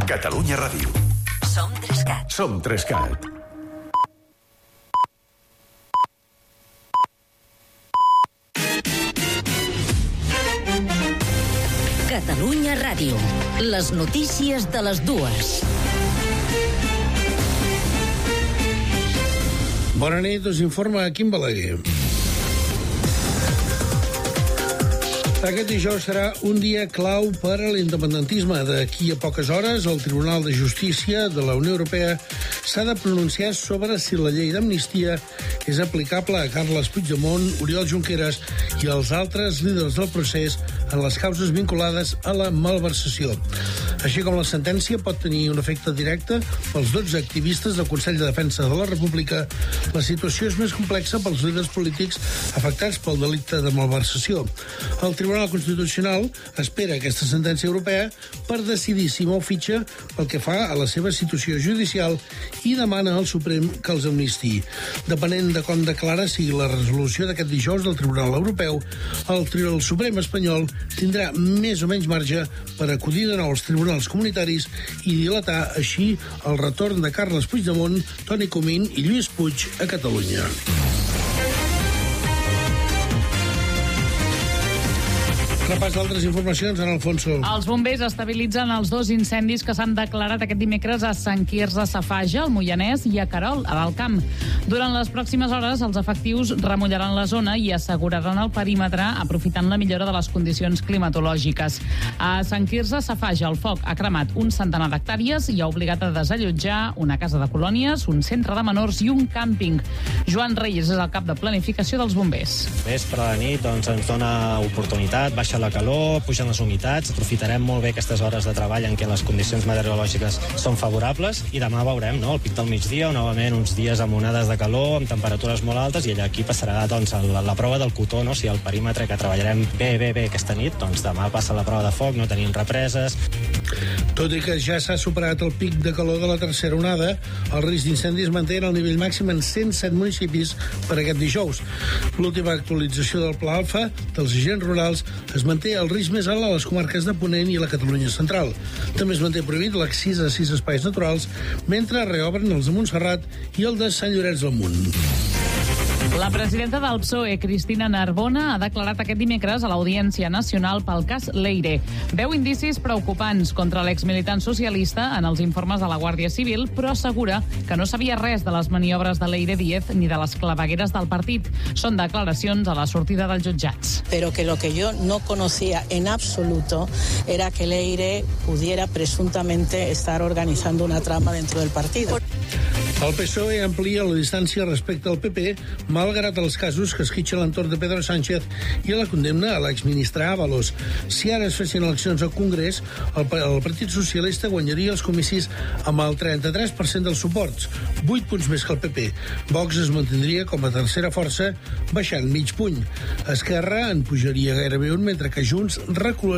Catalunya Ràdio. Som 3CAT. Som 3CAT. Catalunya Ràdio. Les notícies de les dues. Bona nit, us informa Quim Balaguer. Aquest dijous serà un dia clau per a l'independentisme. D'aquí a poques hores, el Tribunal de Justícia de la Unió Europea s'ha de pronunciar sobre si la llei d'amnistia és aplicable a Carles Puigdemont, Oriol Junqueras i els altres líders del procés en les causes vinculades a la malversació. Així com la sentència pot tenir un efecte directe pels 12 activistes del Consell de Defensa de la República, la situació és més complexa pels líders polítics afectats pel delicte de malversació. El Tribunal Constitucional espera aquesta sentència europea per decidir si mou fitxa pel que fa a la seva situació judicial i demana al Suprem que els amnistiï. Depenent de com declara sigui la resolució d'aquest dijous del Tribunal Europeu, el Suprem espanyol tindrà més o menys marge per acudir de nou als tribunals comunitaris i dilatar així el retorn de Carles Puigdemont, Toni Comín i Lluís Puig a Catalunya. Repàs d'altres informacions, en Alfonso. Els bombers estabilitzen els 2 incendis que s'han declarat aquest dimecres a Sant Quirze Safaja, al Moianès, i a Querol, a l'Alt Camp. Durant les pròximes hores, els efectius remullaran la zona i asseguraran el perímetre aprofitant la millora de les condicions climatològiques. A Sant Quirze Safaja, el foc ha cremat un centenar d'hectàrees i ha obligat a desallotjar una casa de colònies, un centre de menors i un càmping. Joan Reyes és el cap de planificació dels bombers. Vespre de nit ens dona oportunitat, baixa la calor, pugen les humitats, aprofitarem molt bé aquestes hores de treball en què les condicions meteorològiques són favorables i demà veurem, no?, el pic del migdia, novament uns dies amb onades de calor, amb temperatures molt altes, i allà aquí passarà doncs, la prova del cotó, no? Si el perímetre que treballarem bé aquesta nit, doncs demà passa la prova de foc, no tenim represes. Tot i que ja s'ha superat el pic de calor de la tercera onada, el risc d'incendi es manté al nivell màxim en 107 municipis per aquest dijous. L'última actualització del Pla Alfa dels agents rurals es manté el risc més alt a les comarques de Ponent i la Catalunya central. També es manté prohibit l'accés a 6 espais naturals, mentre reobren els de Montserrat i el de Sant Llorenç del Munt. La presidenta del PSOE, Cristina Narbona, ha declarat aquest dimecres a l'Audiència Nacional pel cas Leire. Veu indicis preocupants contra l'exmilitant socialista en els informes de la Guàrdia Civil, però assegura que no sabia res de les maniobres de Leire Díez ni de les clavegueres del partit. Són declaracions a la sortida dels jutjats. Pero que lo que yo no conocía en absoluto era que Leire pudiera presuntamente estar organizando una trama dentro del partido. El PSOE amplia la distància respecte al PP, malgrat els casos que esquitxa l'entorn de Pedro Sánchez i la condemna a l'exministre Ábalos. Si ara es fessin eleccions al Congrés, el Partit Socialista guanyaria els comicis amb el 33% dels suports, 8 punts més que el PP. Vox es mantindria com a tercera força, baixant mig puny. Esquerra en pujaria gairebé un, mentre que Junts recularia